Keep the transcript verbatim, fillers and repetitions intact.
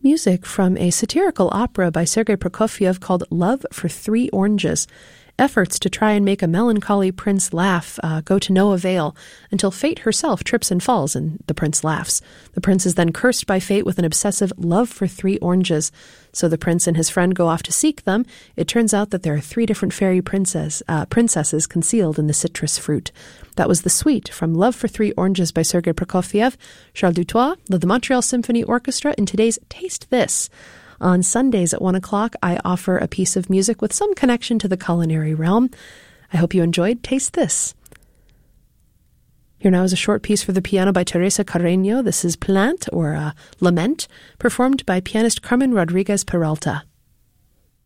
music from a satirical opera by Sergei Prokofiev called Love for Three Oranges. Efforts to try and make a melancholy prince laugh uh, go to no avail until fate herself trips and falls and the prince laughs. The prince is then cursed by fate with an obsessive love for three oranges. So the prince and his friend go off to seek them. It turns out that there are three different fairy princess, uh, princesses concealed in the citrus fruit. That was the suite from Love for Three Oranges by Sergei Prokofiev. Charles Dutoit led the Montreal Symphony Orchestra in today's Taste This. On Sundays at one o'clock, I offer a piece of music with some connection to the culinary realm. I hope you enjoyed Taste This. Here now is a short piece for the piano by Teresa Carreño. This is Plainte, or uh, Lament, performed by pianist Carmen Rodriguez Peralta.